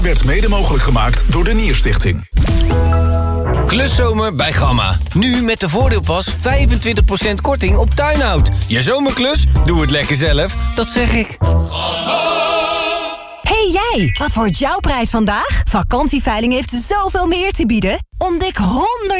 Werd mede mogelijk gemaakt door de Nierstichting. Kluszomer bij Gamma. Nu met de voordeelpas 25% korting op tuinhout. Je zomerklus? Doe het lekker zelf. Dat zeg ik. Hey jij, wat wordt jouw prijs vandaag? Vakantieveiling heeft zoveel meer te bieden. Ontdek 100